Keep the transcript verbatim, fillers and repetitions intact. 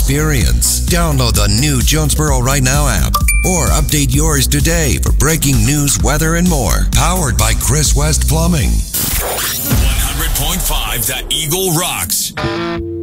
experience. Download the new Jonesboro Right Now app or update yours today for breaking news, weather, and more. Powered by Chris West Plumbing. one hundred point five The Eagle rocks.